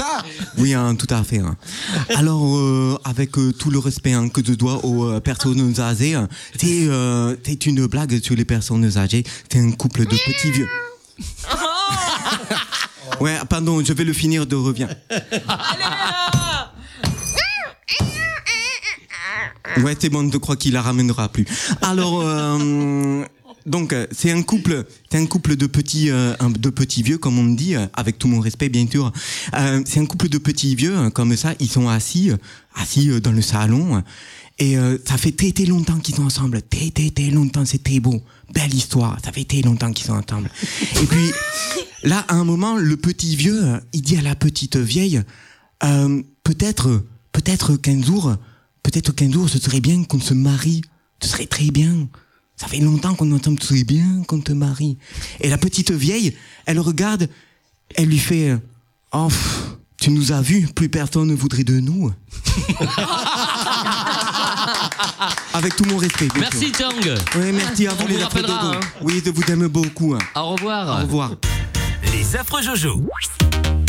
ça? Oui, hein, tout à fait. Hein. Alors, avec tout le respect hein, que je dois aux personnes âgées, c'est une blague sur les personnes âgées. C'est un couple de petits vieux. Ouais, pardon, je vais le finir de revient. Ouais, c'est bon, je crois qu'il la ramènera plus. Alors, donc, c'est un couple de petits vieux, comme on me dit, avec tout mon respect, bien sûr. C'est un couple de petits vieux, comme ça, ils sont assis dans le salon. Et ça fait très longtemps qu'ils sont ensemble. Très longtemps, c'est très beau. Belle histoire, ça fait très longtemps qu'ils sont ensemble. Et puis, là, à un moment, le petit vieux, il dit à la petite vieille, peut-être qu'un jour, ce serait bien qu'on se marie. Ce serait très bien. Ça fait longtemps qu'on est ensemble, ce serait bien qu'on te marie. Et la petite vieille, elle regarde, elle lui fait, oh, tu nous as vus, plus personne ne voudrait de nous. Avec tout mon respect. Merci Tang. Oui, merci à vous les affreux dodo. Oui, je vous aime beaucoup. Au revoir. Au revoir. Les affreux Jojo.